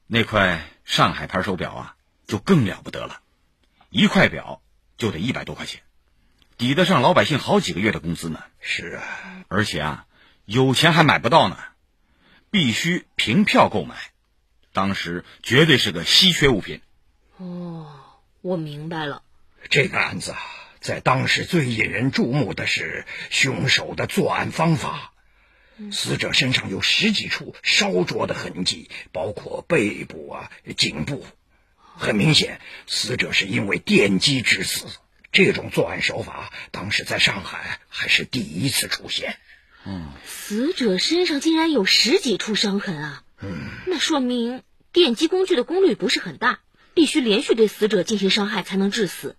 那块上海牌手表啊，就更了不得了，一块表就得100多块钱，抵得上老百姓好几个月的工资呢。 是啊， 而且啊，有钱还买不到呢，必须凭票购买，当时绝对是个稀缺物品。 哦，我明白了。 这个案子啊，在当时最引人注目的是凶手的作案方法。死者身上有10几处烧灼的痕迹，包括背部啊、颈部。很明显，死者是因为电击致死。这种作案手法当时在上海还是第一次出现。 死者身上竟然有10几处伤痕啊！那说明电击工具的功率不是很大，必须连续对死者进行伤害才能致死。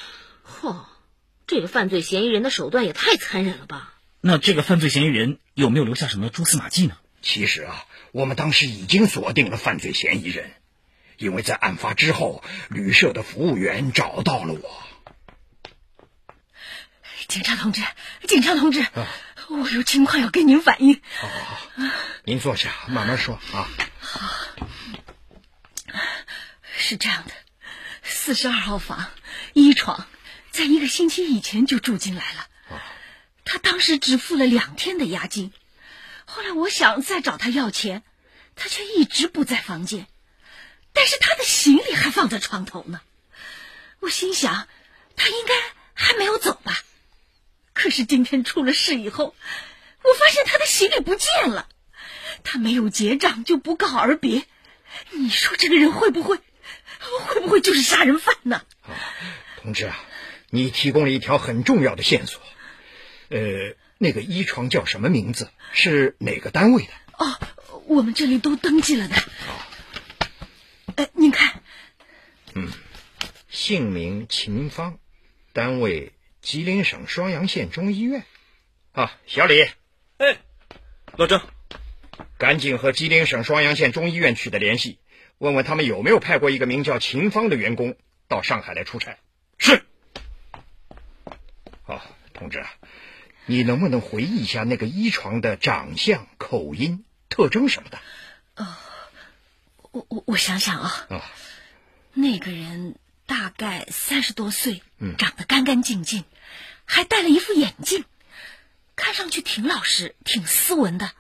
这个犯罪嫌疑人的手段也太残忍了吧！ 那这个犯罪嫌疑人有没有留下什么蛛丝马迹呢？ 其实啊，我们当时已经锁定了犯罪嫌疑人，因为在案发之后，旅社的服务员找到了我。 警察同志，我有情况要跟您反映。 好，您坐下，慢慢说啊。 好，是这样的，42号房一床，在1个星期以前就住进来了。他当时只付了2天的押金，后来我想再找他要钱，他却一直不在房间，但是他的行李还放在床头呢。我心想，他应该还没有走吧。可是今天出了事以后，我发现他的行李不见了，他没有结账就不告而别。你说这个人会不会就是杀人犯呢？ 同志啊，你提供了一条很重要的线索。那个一床叫什么名字？是哪个单位的？ 我们这里都登记了的。您看。 姓名秦芳，单位吉林省双阳县中医院。小李。 老郑， 赶紧和吉林省双阳县中医院取得联系，问问他们有没有派过一个名叫秦芳的员工到上海来出差。 是。 同志啊，你能不能回忆一下那个一床的长相、口音、特征什么的？ 我想想啊。那个人大概30多岁，长得干干净净，还戴了一副眼镜，看上去挺老实、挺斯文的。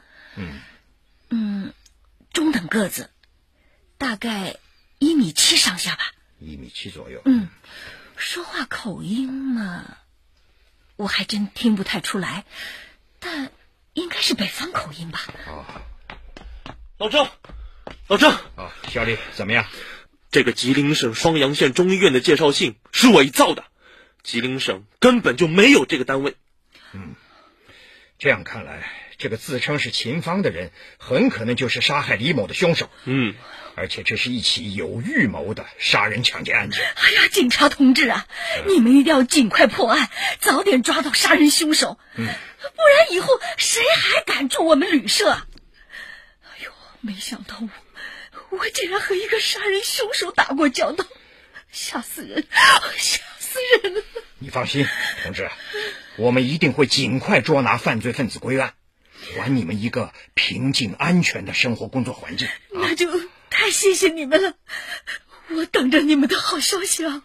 中等个子，大概1.7米上下吧。 1.7米左右。 说话口音嘛，我还真听不太出来，但应该是北方口音吧。 老郑。 小李，怎么样？ 这个吉林省双阳县中医院的介绍信是伪造的，吉林省根本就没有这个单位。 这样看来，这个自称是秦芳的人很可能就是杀害李某的凶手。而且这是一起有预谋的杀人抢劫案件。 警察同志啊，你们一定要尽快破案，早点抓到杀人凶手。不然以后谁还敢住我们旅社？没想到我竟然和一个杀人凶手打过交道，吓死人了！ 你放心，同志，我们一定会尽快捉拿犯罪分子归案，还你们一个平静安全的生活工作环境。 那就太谢谢你们了，我等着你们的好消息啊！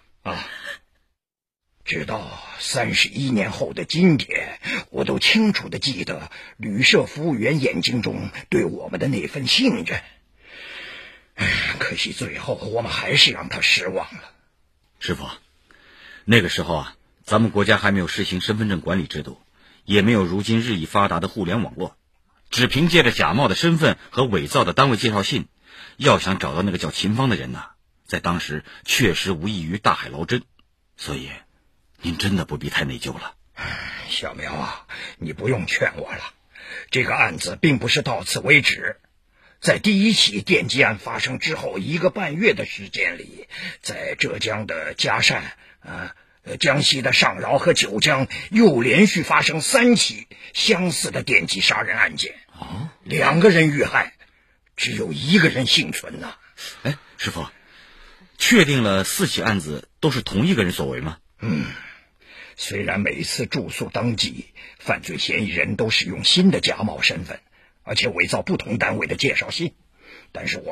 直到31年后的今天，我都清楚地记得旅社服务员眼睛中对我们的那份信任。可惜最后我们还是让他失望了。 师傅，那个时候啊，咱们国家还没有实行身份证管理制度，也没有如今日益发达的互联网络，只凭借着假冒的身份和伪造的单位介绍信，要想找到那个叫秦芳的人呢，在当时确实无异于大海捞针。所以您真的不必太内疚了。 小苗啊，你不用劝我了，这个案子并不是到此为止。在第一起电击案发生之后1个半月的时间里，在浙江的嘉善、江西的上饶和九江又连续发生3起相似的电击杀人案件。2个人遇害，只有1个人幸存呢。 师傅，确定了4起案子都是同一个人所为吗？ 虽然每次住宿登记，犯罪嫌疑人都使用新的假冒身份，而且伪造不同单位的介绍信，但是我